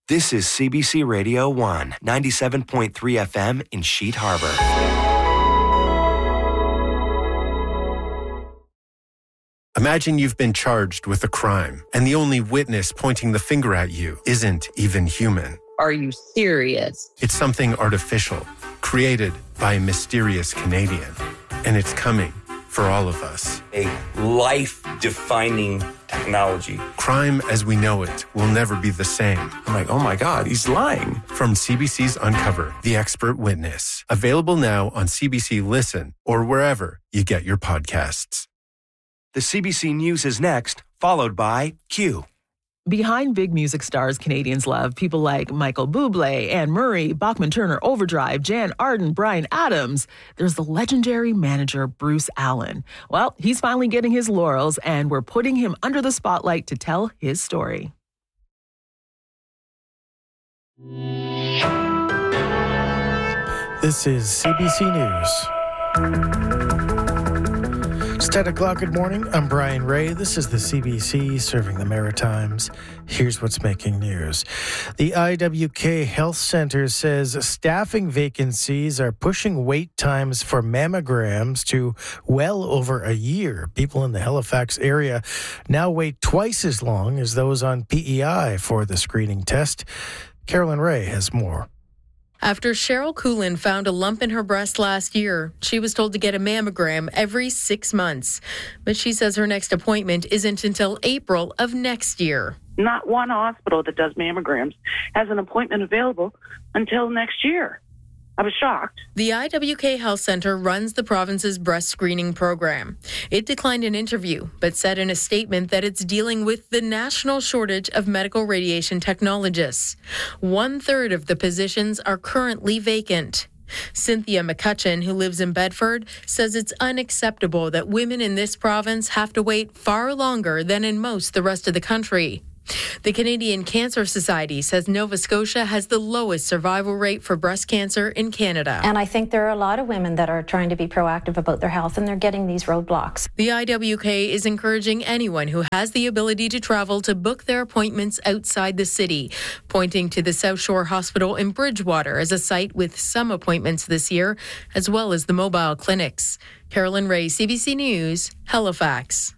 This is CBC Radio 1, 97.3 FM in Sheet Harbor. Imagine you've been charged with a crime, and the only witness pointing the finger at you isn't even human. Are you serious? It's something artificial, created by a mysterious Canadian. And it's coming for all of us. A life-defining technology. Crime as we know it will never be the same. I'm like, oh my God, he's lying. From CBC's Uncover, The Expert Witness. Available now on CBC Listen or wherever you get your podcasts. The CBC News is next, followed by Q. Behind big music stars Canadians love, people like Michael Bublé, Anne Murray, Bachman Turner Overdrive, Jan Arden, Bryan Adams, there's the legendary manager Bruce Allen. Well, he's finally getting his laurels, and we're putting him under the spotlight to tell his story. This is CBC News. It's 10 o'clock. Good morning. I'm Brian Ray. This is the CBC serving the Maritimes. Here's what's making news. The IWK Health Centre says staffing vacancies are pushing wait times for mammograms to well over a year. People in the Halifax area now wait twice as long as those on PEI for the screening test. Carolyn Ray has more. After Cheryl Coolin found a lump in her breast last year, she was told to get a mammogram every 6 months. But she says her next appointment isn't until April of next year. Not one hospital that does mammograms has an appointment available until next year. I was shocked. The IWK Health Centre runs the province's breast screening program. It declined an interview, but said in a statement that it's dealing with the national shortage of medical radiation technologists. 1/3 of the positions are currently vacant. Cynthia McCutcheon, who lives in Bedford, says it's unacceptable that women in this province have to wait far longer than in most the rest of the country. The Canadian Cancer Society says Nova Scotia has the lowest survival rate for breast cancer in Canada. And I think there are a lot of women that are trying to be proactive about their health, and they're getting these roadblocks. The IWK is encouraging anyone who has the ability to travel to book their appointments outside the city, pointing to the South Shore Hospital in Bridgewater as a site with some appointments this year, as well as the mobile clinics. Carolyn Ray, CBC News, Halifax.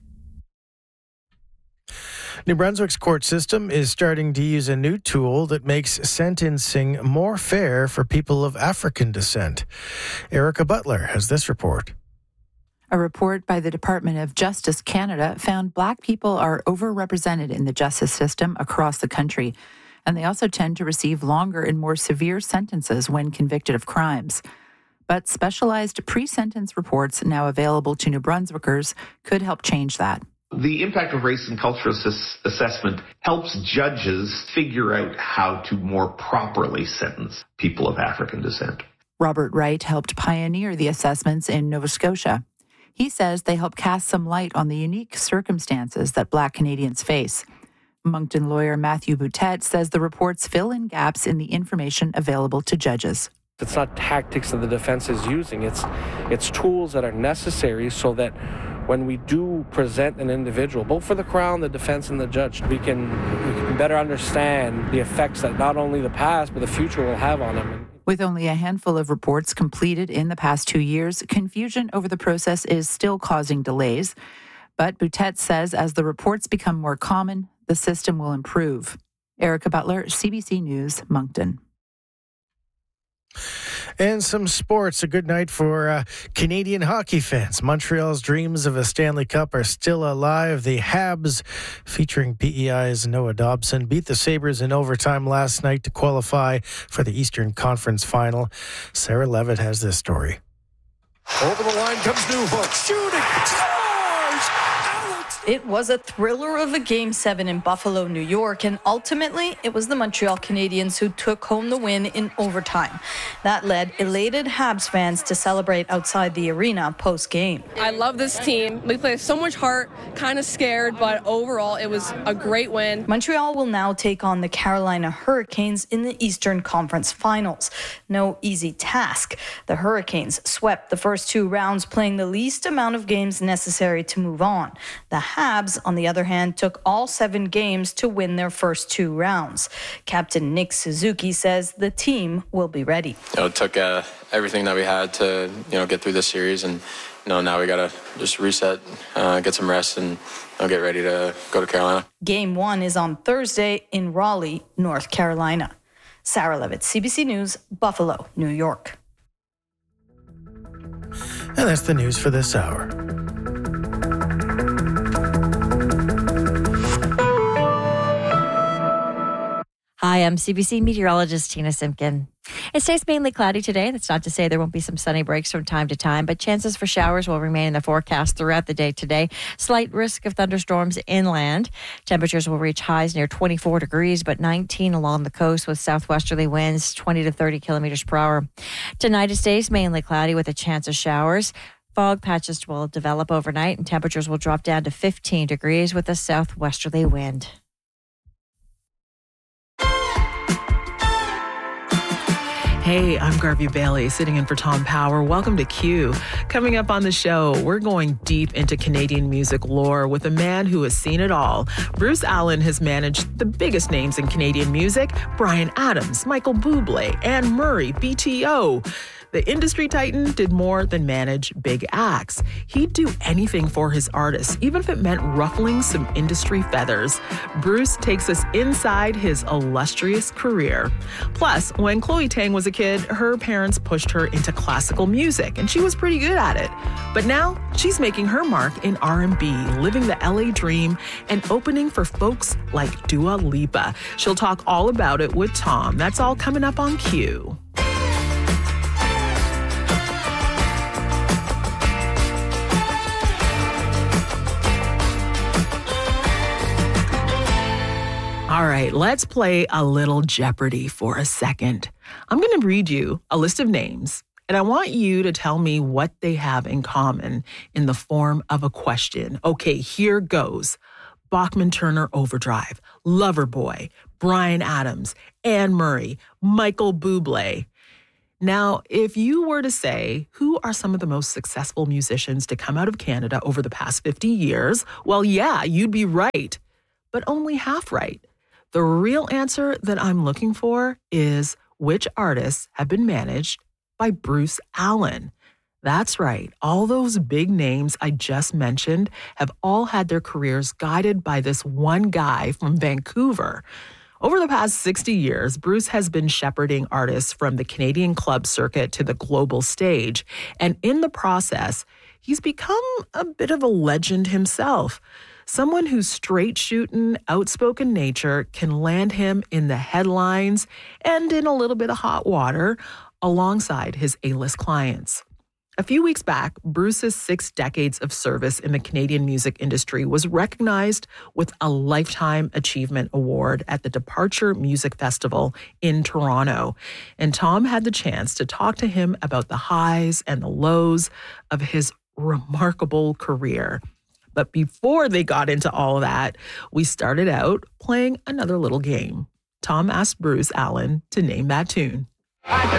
New Brunswick's court system is starting to use a new tool that makes sentencing more fair for people of African descent. Erica Butler has this report. A report by the Department of Justice Canada found Black people are overrepresented in the justice system across the country, and they also tend to receive longer and more severe sentences when convicted of crimes. But specialized pre-sentence reports now available to New Brunswickers could help change that. The impact of race and cultural assessment helps judges figure out how to more properly sentence people of African descent. Robert Wright helped pioneer the assessments in Nova Scotia. He says they help cast some light on the unique circumstances that Black Canadians face. Moncton lawyer Matthew Boutet says the reports fill in gaps in the information available to judges. It's not tactics that the defense is using. It's tools that are necessary so that when we do present an individual, both for the Crown, the defense, and the judge, we can better understand the effects that not only the past, but the future will have on them. With only a handful of reports completed in the past 2 years, confusion over the process is still causing delays. But Boutet says as the reports become more common, the system will improve. Erica Butler, CBC News, Moncton. And some sports. A good night for Canadian hockey fans. Montreal's dreams of a Stanley Cup are still alive. The Habs, featuring PEI's Noah Dobson, beat the Sabres in overtime last night to qualify for the Eastern Conference Final. Sarah Levitt has this story. Over the line comes Newhook. Shooting. It was a thriller of a Game 7 in Buffalo, New York, and ultimately it was the Montreal Canadiens who took home the win in overtime. That led elated Habs fans to celebrate outside the arena post-game. I love this team. We play with so much heart, kind of scared, but overall it was a great win. Montreal will now take on the Carolina Hurricanes in the Eastern Conference Finals. No easy task. The Hurricanes swept the first 2 rounds, playing the least amount of games necessary to move on. The Habs, on the other hand, took all 7 games to win their first 2 rounds. Captain Nick Suzuki says the team will be ready. It took everything that we had to get through this series, and now we got to just reset, get some rest, and get ready to go to Carolina. Game 1 is on Thursday in Raleigh, North Carolina. Sarah Levitt, CBC News, Buffalo, New York. And that's the news for this hour. Hi, I'm CBC meteorologist Tina Simpkin. It stays mainly cloudy today. That's not to say there won't be some sunny breaks from time to time, but chances for showers will remain in the forecast throughout the day today. Slight risk of thunderstorms inland. Temperatures will reach highs near 24 degrees, but 19 along the coast with southwesterly winds 20 to 30 kilometers per hour. Tonight it stays mainly cloudy with a chance of showers. Fog patches will develop overnight and temperatures will drop down to 15 degrees with a southwesterly wind. Hey, I'm Garvey Bailey, sitting in for Tom Power. Welcome to Q. Coming up on the show, we're going deep into Canadian music lore with a man who has seen it all. Bruce Allen has managed the biggest names in Canadian music: Bryan Adams, Michael Bublé, Anne Murray, BTO. The industry titan did more than manage big acts. He'd do anything for his artists, even if it meant ruffling some industry feathers. Bruce takes us inside his illustrious career. Plus, when Chloe Tang was a kid, her parents pushed her into classical music, and she was pretty good at it. But now, she's making her mark in R&B, living the LA dream, and opening for folks like Dua Lipa. She'll talk all about it with Tom. That's all coming up on Q. All right, let's play a little Jeopardy for a second. I'm going to read you a list of names, and I want you to tell me what they have in common in the form of a question. Okay, here goes. Bachman Turner Overdrive, Loverboy, Bryan Adams, Anne Murray, Michael Bublé. Now, if you were to say, who are some of the most successful musicians to come out of Canada over the past 50 years? Well, yeah, you'd be right, but only half right. The real answer that I'm looking for is which artists have been managed by Bruce Allen. That's right. All those big names I just mentioned have all had their careers guided by this one guy from Vancouver. Over the past 60 years, Bruce has been shepherding artists from the Canadian club circuit to the global stage. And in the process, he's become a bit of a legend himself. Someone whose straight-shooting, outspoken nature can land him in the headlines and in a little bit of hot water alongside his A-list clients. A few weeks back, Bruce's 6 decades of service in the Canadian music industry was recognized with a Lifetime Achievement Award at the Departure Music Festival in Toronto. And Tom had the chance to talk to him about the highs and the lows of his remarkable career. But before they got into all of that, we started out playing another little game. Tom asked Bruce Allen to name that tune.